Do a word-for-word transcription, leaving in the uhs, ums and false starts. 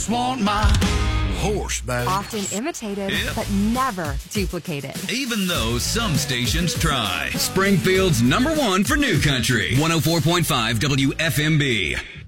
Want my horse back. Often imitated, Yep. but never duplicated. Even though some stations try. Springfield's number one for new country. one oh four point five W F M B.